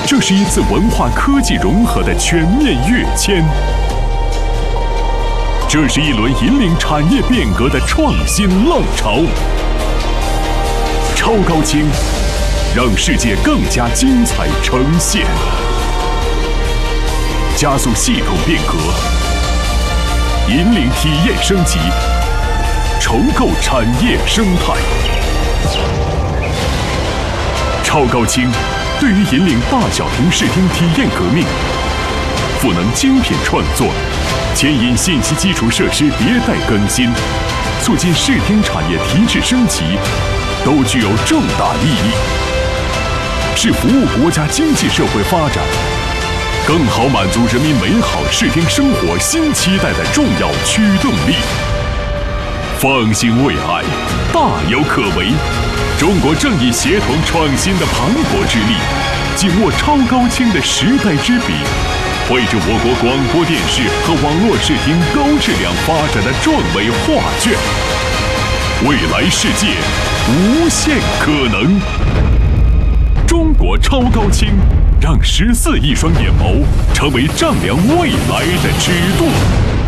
这是一次文化科技融合的全面跃迁，这是一轮引领产业变革的创新浪潮。超高清，让世界更加精彩呈现，加速系统变革，引领体验升级，重构产业生态。超高清对于引领大小屏视听体验革命，赋能精品创作，牵引信息基础设施迭代更新，促进视听产业提质升级，都具有重大意义，是服务国家经济社会发展，更好满足人民美好视听生活新期待的重要驱动力。放心未来，大有可为。中国正以协同创新的磅礴之力，紧握超高清的时代之笔，绘制我国广播电视和网络视听高质量发展的壮美画卷。未来世界无限可能。中国超高清，让14亿双眼眸成为丈量未来的尺度。